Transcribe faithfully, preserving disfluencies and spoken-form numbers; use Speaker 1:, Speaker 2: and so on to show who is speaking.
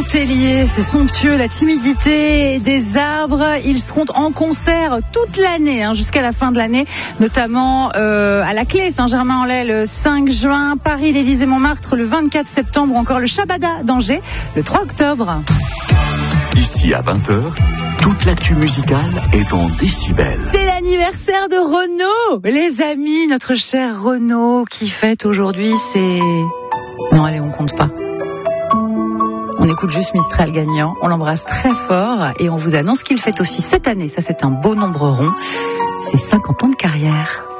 Speaker 1: Montpellier, c'est somptueux, la timidité des arbres. Ils seront en concert toute l'année, hein, jusqu'à la fin de l'année, notamment euh, à la Clé, Saint-Germain-en-Laye le cinq juin, Paris, l'Élysée-Montmartre le vingt-quatre septembre, ou encore le Shabada d'Angers le trois octobre.
Speaker 2: Ici à vingt heures, toute l'actu musicale est en décibels.
Speaker 1: C'est l'anniversaire de Renaud, les amis, notre cher Renaud qui fête aujourd'hui ses... Non, allez, on compte pas. On écoute juste Mistral gagnant, on l'embrasse très fort et on vous annonce qu'il fête aussi cette année, ça c'est un beau nombre rond, c'est cinquante ans de carrière.